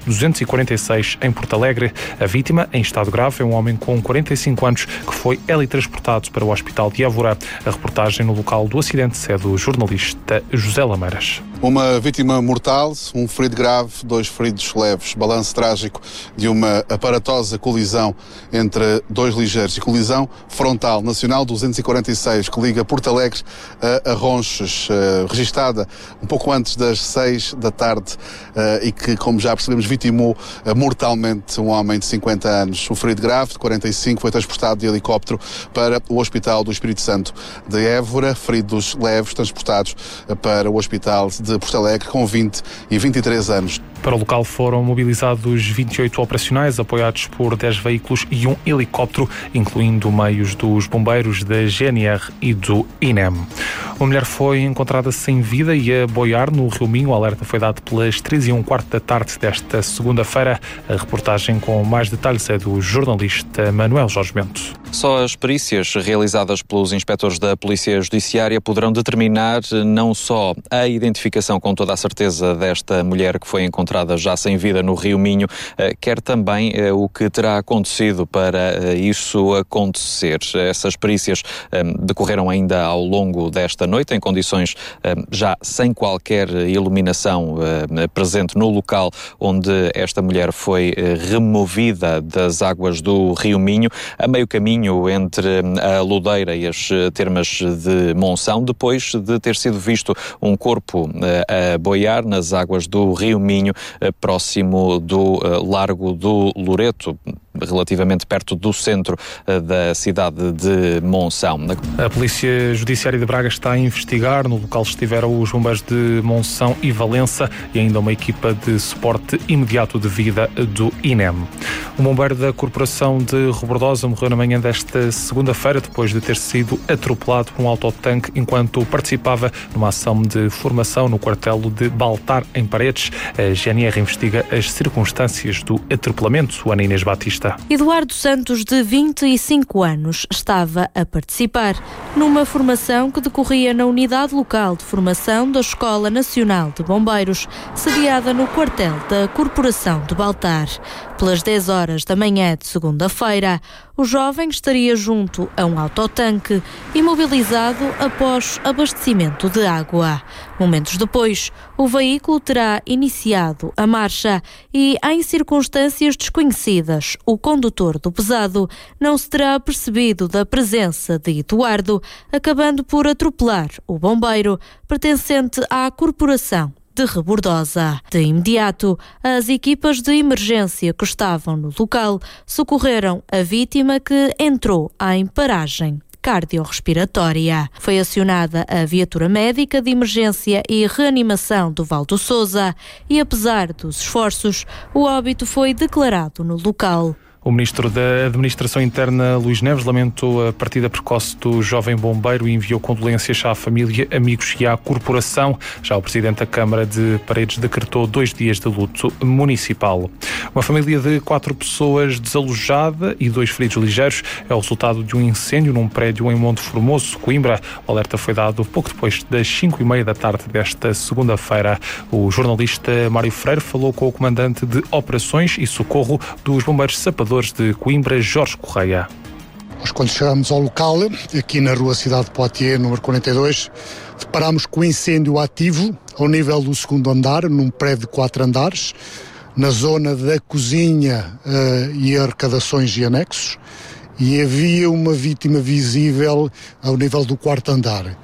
246 em Porto Alegre. A vítima, em estado grave, é um homem com 45 anos que foi teletransportado para o Hospital de Évora. A reportagem no local do acidente é do jornalista José Lameiras. Uma vítima mortal, um ferido grave, 2 feridos leves. Balanço trágico de uma aparatosa colisão entre 2 ligeiros e colisão frontal nacional 246 que liga Porto Alegre a Ronches, registada um pouco antes das 6 da tarde e que, como já percebemos, vitimou mortalmente um homem de 50 anos. O ferido grave, de 45, foi transportado de helicóptero para o Hospital do Espírito Santo de Évora. Feridos leves transportados para o Hospital de Porto Alegre com 20 e 23 anos. Para o local foram mobilizados 28 operacionais, apoiados por 10 veículos e um helicóptero, incluindo meios dos bombeiros da GNR e do INEM. Uma mulher foi encontrada sem vida e a boiar no Rio Minho. O alerta foi dado pelas 3:15 da tarde desta segunda-feira. A reportagem com mais detalhes é do jornalista Manuel Jorge Bento. Só as perícias realizadas pelos inspectores da Polícia Judiciária poderão determinar não só a identificação com toda a certeza desta mulher que foi encontrada já sem vida no Rio Minho, quer também o que terá acontecido para isso acontecer. Essas perícias decorreram ainda ao longo desta noite, em condições já sem qualquer iluminação presente no local onde esta mulher foi removida das águas do Rio Minho, a meio caminho entre a Lodeira e as termas de Monção, depois de ter sido visto um corpo a boiar nas águas do Rio Minho, próximo do Largo do Loreto, relativamente perto do centro da cidade de Monção. A Polícia Judiciária de Braga está a investigar. No local estiveram os bombeiros de Monção e Valença e ainda uma equipa de suporte imediato de vida do INEM. Um bombeiro da Corporação de Rebordosa morreu na manhã desta segunda-feira depois de ter sido atropelado por um autotanque enquanto participava numa ação de formação no quartel de Baltar, em Paredes. A GNR investiga as circunstâncias do atropelamento. Ana Inês Batista. Eduardo Santos, de 25 anos, estava a participar numa formação que decorria na unidade local de formação da Escola Nacional de Bombeiros, sediada no quartel da Corporação de Baltar. Pelas 10 horas da manhã de segunda-feira, o jovem estaria junto a um autotanque, imobilizado após abastecimento de água. Momentos depois, o veículo terá iniciado a marcha e, em circunstâncias desconhecidas, o condutor do pesado não se terá percebido da presença de Eduardo, acabando por atropelar o bombeiro pertencente à Corporação de Rebordosa. De imediato, as equipas de emergência que estavam no local socorreram a vítima, que entrou em paragem cardiorrespiratória. Foi acionada a viatura médica de emergência e reanimação do Val do Sousa e, apesar dos esforços, o óbito foi declarado no local. O ministro da Administração Interna, Luís Neves, lamentou a partida precoce do jovem bombeiro e enviou condolências à família, amigos e à corporação. Já o presidente da Câmara de Paredes decretou 2 dias de luto municipal. Uma família de 4 pessoas desalojada e 2 feridos ligeiros é o resultado de um incêndio num prédio em Monte Formoso, Coimbra. O alerta foi dado pouco depois das 5:30 da tarde desta segunda-feira. O jornalista Mário Freire falou com o comandante de Operações e Socorro dos Bombeiros Sapadores de Coimbra, Jorge Correia. Nós, quando chegámos ao local, aqui na rua Cidade de Poitiers, número 42, deparámos com o incêndio ativo ao nível do 2º andar, num prédio de 4 andares, na zona da cozinha e arrecadações e anexos, e havia uma vítima visível ao nível do 4º andar.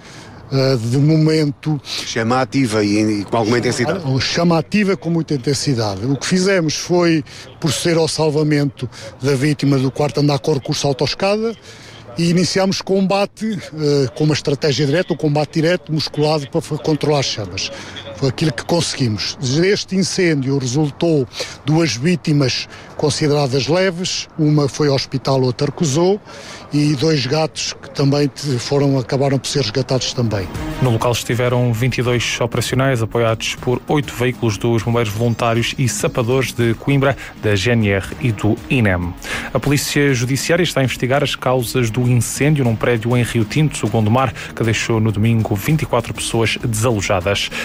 De momento... Chama ativa e com alguma intensidade? Chama ativa com muita intensidade. O que fizemos foi proceder ao salvamento da vítima do 4º andar com recurso à autoescada e iniciámos combate com uma estratégia direta, um combate direto, musculado, para controlar as chamas. Foi aquilo que conseguimos. Deste incêndio resultou 2 vítimas consideradas leves, uma foi ao hospital, outra recusou, e 2 gatos que também acabaram por ser resgatados também. No local estiveram 22 operacionais, apoiados por 8 veículos dos Bombeiros Voluntários e Sapadores de Coimbra, da GNR e do INEM. A Polícia Judiciária está a investigar as causas do incêndio num prédio em Rio Tinto, Gondomar, que deixou no domingo 24 pessoas desalojadas. Esta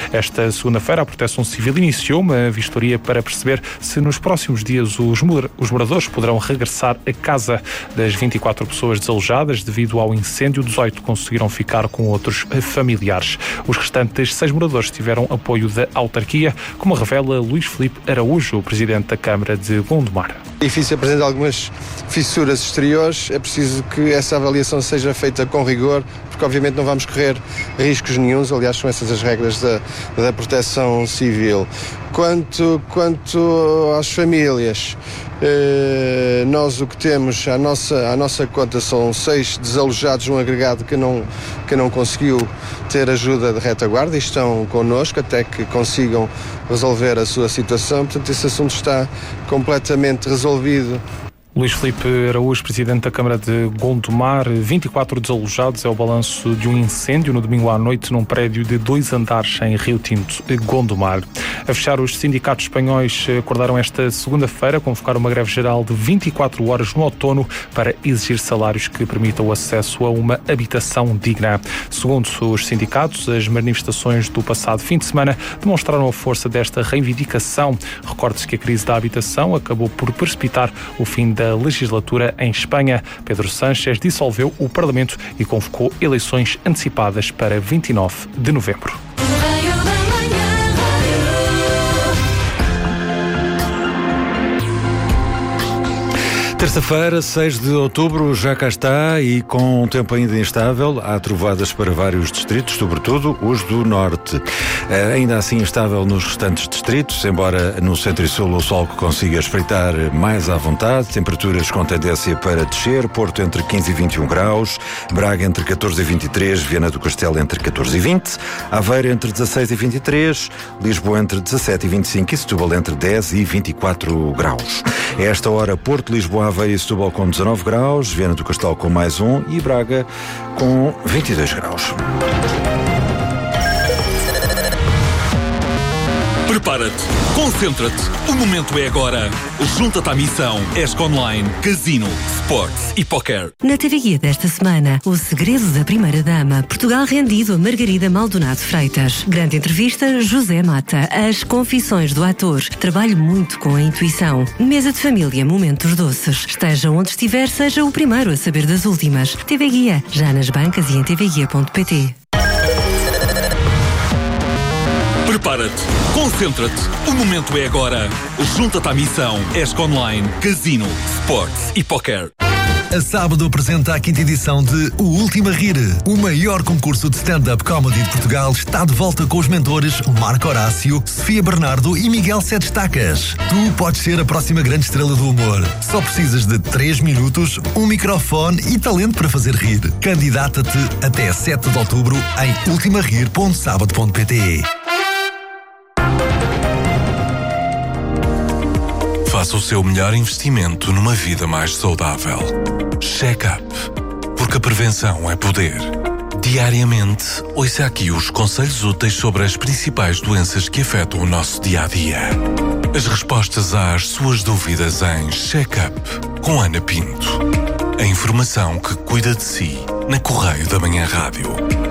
Nesta segunda-feira, a Proteção Civil iniciou uma vistoria para perceber se nos próximos dias os moradores poderão regressar a casa. Das 24 pessoas desalojadas devido ao incêndio, 18 conseguiram ficar com outros familiares. Os restantes 6 moradores tiveram apoio da autarquia, como revela Luís Filipe Araújo, presidente da Câmara de Gondomar. O edifício apresenta algumas fissuras exteriores, é preciso que essa avaliação seja feita com rigor, porque obviamente não vamos correr riscos nenhuns, aliás são essas as regras da Proteção Civil. Quanto às famílias, nós o que temos à nossa conta são 6 desalojados, um agregado que não conseguiu ter ajuda de retaguarda e estão connosco até que consigam resolver a sua situação. Portanto, esse assunto está completamente resolvido. Luís Filipe Araújo, presidente da Câmara de Gondomar. 24 desalojados é o balanço de um incêndio no domingo à noite num prédio de 2 andares em Rio Tinto, Gondomar. A fechar, os sindicatos espanhóis acordaram esta segunda-feira convocar uma greve geral de 24 horas no outono para exigir salários que permitam o acesso a uma habitação digna. Segundo os sindicatos, as manifestações do passado fim de semana demonstraram a força desta reivindicação. Recorde-se que a crise da habitação acabou por precipitar o fim da legislatura em Espanha. Pedro Sánchez dissolveu o Parlamento e convocou eleições antecipadas para 29 de novembro. Terça-feira, 6 de outubro, já cá está e com um tempo ainda instável. Há trovoadas para vários distritos, sobretudo os do norte. Ainda assim instável nos restantes distritos, embora no centro e sul o sol que consiga espreitar mais à vontade. Temperaturas com tendência para descer. Porto entre 15 e 21 graus, Braga entre 14 e 23, Viana do Castelo entre 14 e 20, Aveiro entre 16 e 23, Lisboa entre 17 e 25 e Setúbal entre 10 e 24 graus. A esta hora, Porto, Lisboa, Aveiro e Setúbal com 19 graus, Viana do Castelo com mais 1 e Braga com 22 graus. Prepara-te, concentra-te, o momento é agora. Junta-te à missão ESC Online, Casino, Sports e Poker. Na TV Guia desta semana, o segredo da primeira-dama, Portugal rendido a Margarida Maldonado Freitas. Grande entrevista, José Mata, as confissões do ator. Trabalho muito com a intuição. Mesa de família, momentos doces. Esteja onde estiver, seja o primeiro a saber das últimas. TV Guia, já nas bancas e em tvguia.pt. Prepara-te, concentra-te, o momento é agora. Junta-te à missão ESC Online, Casino, Sports e Poker. A sábado apresenta a 5ª edição de O Último a Rir. O maior concurso de stand-up comedy de Portugal está de volta com os mentores Marco Horácio, Sofia Bernardo e Miguel Sete Estacas. Tu podes ser a próxima grande estrela do humor. Só precisas de 3 minutos, um microfone e talento para fazer rir. Candidata-te até 7 de outubro em ultimarir.sábado.pt. Faça o seu melhor investimento numa vida mais saudável. Check-up, porque a prevenção é poder. Diariamente, ouça aqui os conselhos úteis sobre as principais doenças que afetam o nosso dia-a-dia. As respostas às suas dúvidas em Check-up, com Ana Pinto. A informação que cuida de si, na Correio da Manhã Rádio.